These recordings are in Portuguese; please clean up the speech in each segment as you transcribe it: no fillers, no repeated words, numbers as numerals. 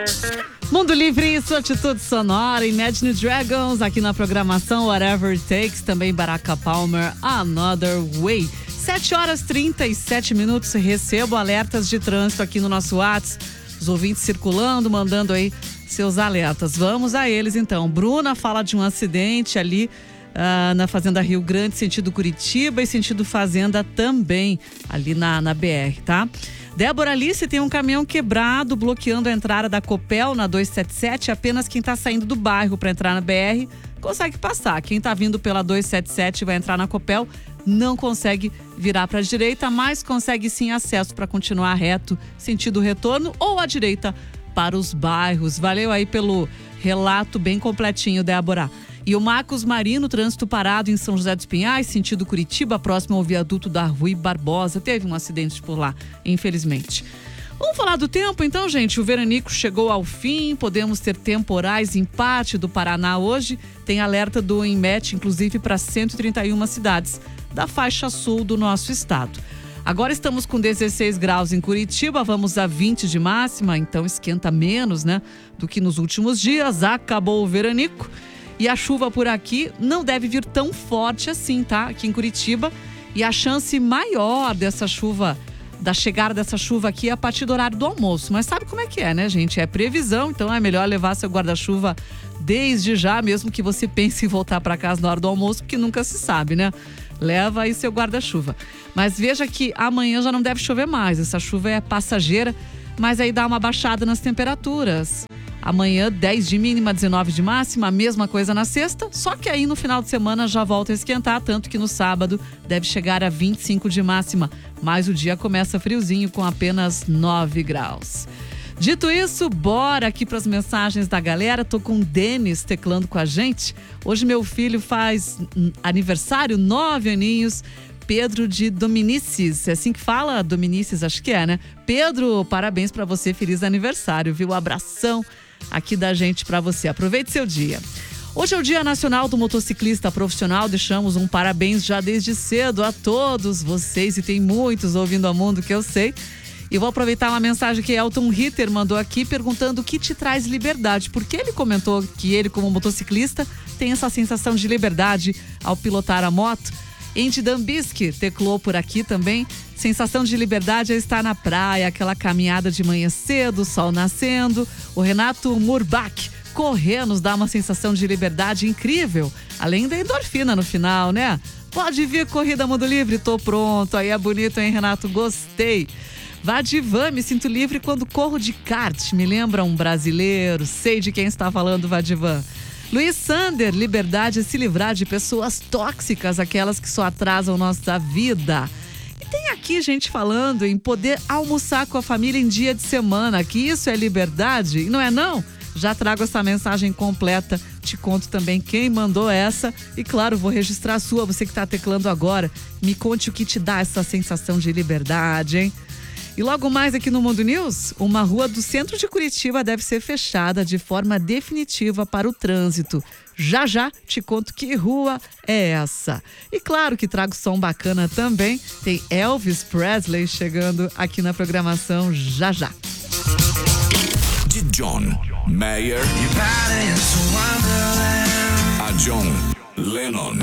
Mundo Livre e sua atitude sonora, Imagine Dragons, aqui na programação Whatever It Takes, também Baraka Palmer, Another Way. 7h37, recebo alertas de trânsito aqui no nosso WhatsApp, os ouvintes circulando, mandando aí seus alertas. Vamos a eles então. Bruna fala de um acidente ali na Fazenda Rio Grande, sentido Curitiba, e sentido Fazenda também, ali na BR, tá? Débora Alice tem um caminhão quebrado bloqueando a entrada da Copel na 277. Apenas quem está saindo do bairro para entrar na BR consegue passar. Quem está vindo pela 277 e vai entrar na Copel não consegue virar para a direita, mas consegue sim acesso para continuar reto, sentido retorno, ou à direita para os bairros. Valeu aí pelo relato bem completinho, Débora. E o Marcos Marino, trânsito parado em São José dos Pinhais, sentido Curitiba, próximo ao viaduto da Rui Barbosa. Teve um acidente por lá, infelizmente. Vamos falar do tempo então, gente. O veranico chegou ao fim, podemos ter temporais em parte do Paraná hoje. Tem alerta do INMET, inclusive, para 131 cidades da faixa sul do nosso estado. Agora estamos com 16 graus em Curitiba, vamos a 20 de máxima, então esquenta menos, né, do que nos últimos dias. Acabou o veranico. E a chuva por aqui não deve vir tão forte assim, tá? Aqui em Curitiba. E a chance maior dessa chuva, da chegada dessa chuva aqui é a partir do horário do almoço. Mas sabe como é que é, né, gente? É previsão, então é melhor levar seu guarda-chuva desde já, mesmo que você pense em voltar para casa na hora do almoço, porque nunca se sabe, né? Leva aí seu guarda-chuva. Mas veja que amanhã já não deve chover mais. Essa chuva é passageira, mas aí dá uma baixada nas temperaturas. Amanhã 10 de mínima, 19 de máxima, a mesma coisa na sexta, só que aí no final de semana já volta a esquentar, tanto que no sábado deve chegar a 25 de máxima, mas o dia começa friozinho com apenas 9 graus. Dito isso, bora aqui para as mensagens da galera. Tô com o Denis teclando com a gente. Hoje meu filho faz aniversário, 9 aninhos. Pedro de Dominicis, é assim que fala? Dominicis, acho que é, né? Pedro, parabéns para você, feliz aniversário, viu? Abração aqui da gente para você. Aproveite seu dia. Hoje é o Dia Nacional do Motociclista Profissional. Deixamos um parabéns já desde cedo a todos vocês, e tem muitos ouvindo a Mundo, que eu sei. E vou aproveitar uma mensagem que Elton Ritter mandou aqui perguntando o que te traz liberdade, porque ele comentou que ele, como motociclista, tem essa sensação de liberdade ao pilotar a moto. Andy Dambisky teclou por aqui também. Sensação de liberdade é estar na praia, aquela caminhada de manhã cedo, sol nascendo. O Renato Murbach, correr nos dá uma sensação de liberdade incrível, além da endorfina no final, né? Pode vir Corrida Mundo Livre, tô pronto. Aí é bonito, hein, Renato? Gostei. Vadivan, me sinto livre quando corro de kart. Me lembra um brasileiro, sei de quem está falando, Vadivan. Luiz Sander, liberdade é se livrar de pessoas tóxicas, aquelas que só atrasam nossa vida. E tem aqui gente falando em poder almoçar com a família em dia de semana, que isso é liberdade, e não é não? Já trago essa mensagem completa, te conto também quem mandou essa e claro, vou registrar a sua, você que está teclando agora. Me conte o que te dá essa sensação de liberdade, hein? E logo mais aqui no Mundo News, uma rua do centro de Curitiba deve ser fechada de forma definitiva para o trânsito. Já já te conto que rua é essa. E claro que trago som bacana também. Tem Elvis Presley chegando aqui na programação já já. De John Mayer a John Lennon.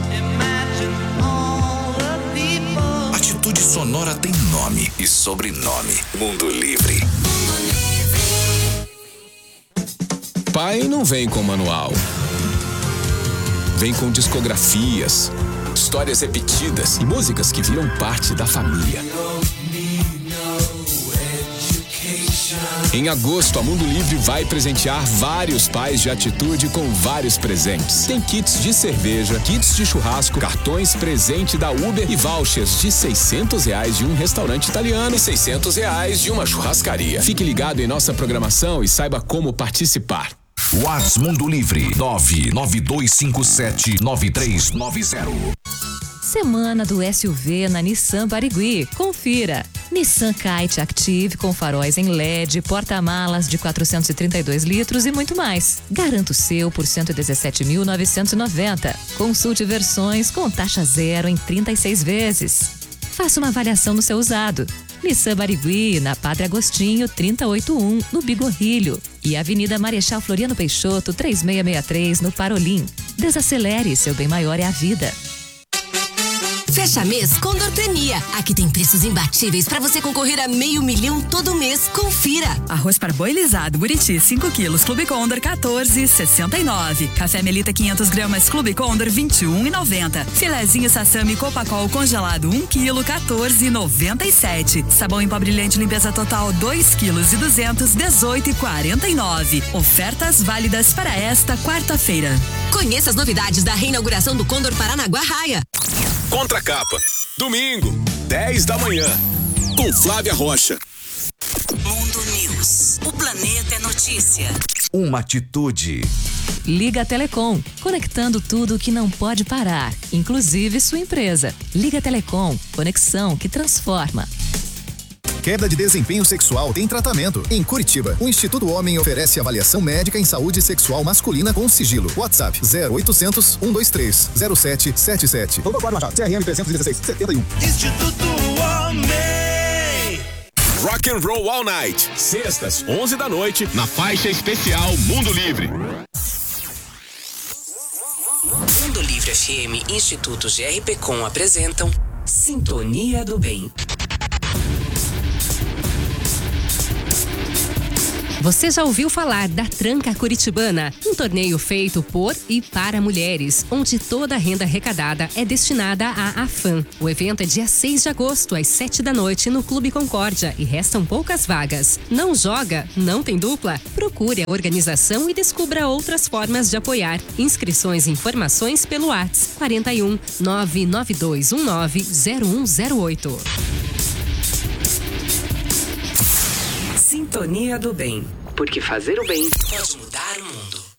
Atitude sonora tem nome e sobrenome. Mundo Livre. Pai não vem com manual. Vem com discografias, histórias repetidas e músicas que viram parte da família. Em agosto, a Mundo Livre vai presentear vários pais de atitude com vários presentes. Tem kits de cerveja, kits de churrasco, cartões presente da Uber e vouchers de R$600 de um restaurante italiano e R$600 de uma churrascaria. Fique ligado em nossa programação e saiba como participar. WhatsApp Mundo Livre 992579390. Semana do SUV na Nissan Barigui. Confira. Nissan Kite Active com faróis em LED, porta-malas de 432 litros e muito mais. Garanta o seu por R$ 117.990. Consulte versões com taxa zero em 36 vezes. Faça uma avaliação no seu usado. Nissan Barigui, na Padre Agostinho, 381, no Bigorrilho. E Avenida Marechal Floriano Peixoto, 3663, no Parolim. Desacelere, seu bem maior é a vida. Fecha mês Condor Premia. Aqui tem preços imbatíveis para você concorrer a R$500 mil todo mês. Confira. Arroz parboilizado Buriti 5 quilos Clube Condor 14,69. Café Melita 500 gramas Clube Condor 21,90. Filezinho Sassami Copacol congelado 1 quilo 14,97. Sabão em pó brilhante limpeza total 2 quilos e 200 18,49. Ofertas válidas para esta quarta-feira. Conheça as novidades da reinauguração do Condor Paranaguá Raia. Contracapa, domingo, 10 da manhã, com Flávia Rocha. Mundo News. O planeta é notícia. Uma atitude. Liga Telecom, conectando tudo que não pode parar, inclusive sua empresa. Liga Telecom, conexão que transforma. Queda de desempenho sexual tem tratamento. Em Curitiba, o Instituto Homem oferece avaliação médica em saúde sexual masculina com sigilo. WhatsApp 0800 123 0777. Vamos agora, Machado. CRM 316 71. Instituto Homem. Rock and Roll All Night, sextas, 11 da noite, na faixa especial Mundo Livre. Mundo Livre FM, Instituto GRPcom apresentam Sintonia do Bem. Você já ouviu falar da Tranca Curitibana? Um torneio feito por e para mulheres, onde toda a renda arrecadada é destinada à AFAM. O evento é dia 6 de agosto, às 7 da noite, no Clube Concórdia, e restam poucas vagas. Não joga? Não tem dupla? Procure a organização e descubra outras formas de apoiar. Inscrições e informações pelo WhatsApp 41 99219 0108. Sintonia do Bem. Porque fazer o bem pode mudar o mundo.